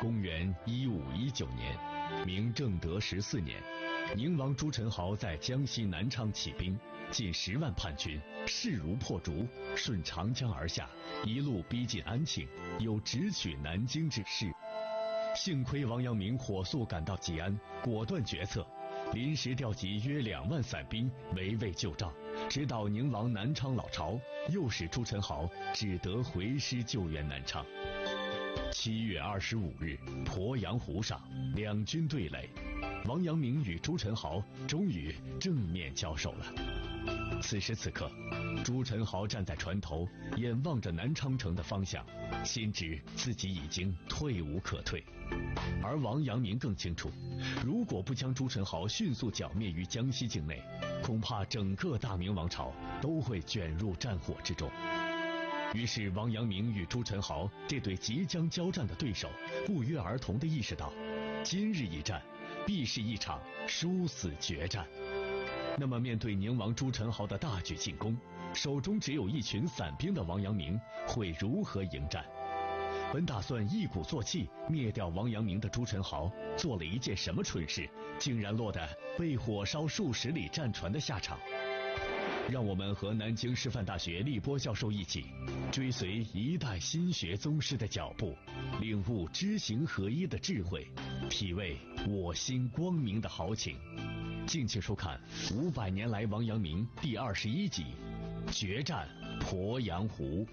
公元1519年，明正德14年，宁王朱宸濠在江西南昌起兵，近10万叛军，势如破竹，顺长江而下，一路逼近安庆，有直取南京之势。幸亏王阳明火速赶到吉安，果断决策，临时调集约2万散兵围魏救赵，直捣宁王南昌老巢，又使朱宸濠只得回师救援南昌。7月25日，鄱阳湖上，两军对垒，王阳明与朱宸濠终于正面交手了。此时此刻，朱宸濠站在船头，眼望着南昌城的方向，心知自己已经退无可退。而王阳明更清楚，如果不将朱宸濠迅速剿灭于江西境内，恐怕整个大明王朝都会卷入战火之中。于是王阳明与朱宸濠这对即将交战的对手，不约而同地意识到，今日一战必是一场殊死决战。那么面对宁王朱宸濠的大举进攻，手中只有一群散兵的王阳明会如何迎战？本打算一鼓作气灭掉王阳明的朱宸濠，做了一件什么蠢事，竟然落得被火烧数十里战船的下场？让我们和南京师范大学立波教授一起，追随一代心学宗师的脚步，领悟知行合一的智慧，体味我心光明的豪情。敬请收看500年来王阳明第21集《决战鄱阳湖》。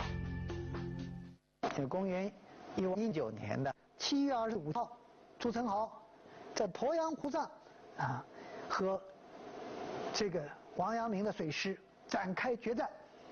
公元1519年的7月25号，朱宸濠在鄱阳湖上和这个王阳明的水师展开决战。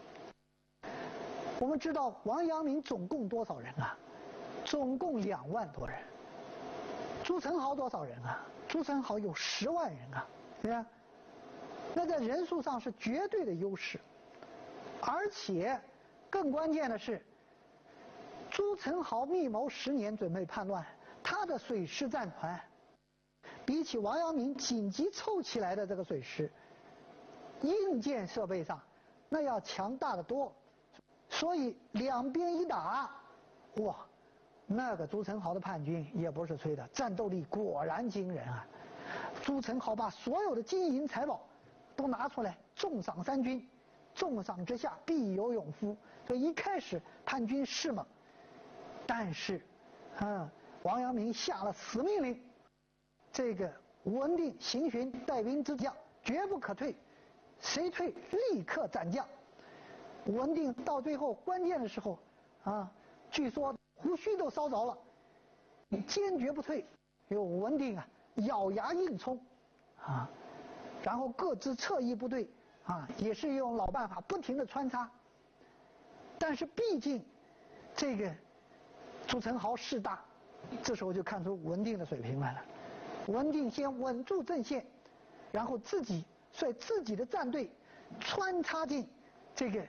我们知道王阳明总共多少人啊？总共2万多人。朱宸濠多少人啊？朱宸濠有10万人啊，对吧？那在人数上是绝对的优势，而且更关键的是，朱宸濠密谋10年准备叛乱，他的水师战团比起王阳明紧急凑起来的这个水师，硬件设备上那要强大得多，所以两边一打，哇，那个朱宸濠的叛军也不是吹的，战斗力果然惊人啊！朱宸濠把所有的金银财宝都拿出来，重赏3军，重赏之下必有勇夫。所以一开始叛军势猛，但是，王阳明下了死命令，这个吴文定、邢询带兵之将绝不可退，谁退立刻斩将。吴文定到最后关键的时候，据说胡须都烧着了，坚决不退。有吴文定咬牙硬冲，然后各支侧翼部队也是用老办法不停地穿插。但是毕竟这个朱宸濠势大，这时候就看出吴文定的水平来了。吴文定先稳住阵线，然后自己率自己的战队穿插进这个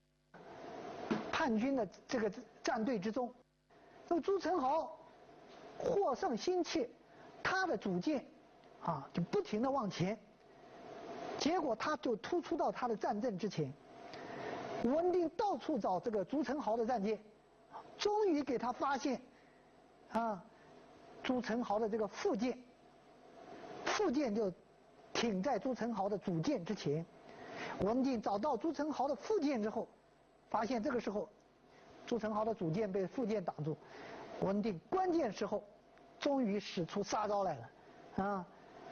叛军的这个战队之中。那么朱宸濠获胜心切，他的主舰就不停地往前，结果他就突出到他的战阵之前。吴文定到处找这个朱宸濠的战舰，终于给他发现朱宸濠的这个副舰就挺在朱宸濠的主舰之前。吴文定找到朱宸濠的副舰之后，发现这个时候朱宸濠的主舰被副舰挡住，吴文定关键时候终于使出杀招来了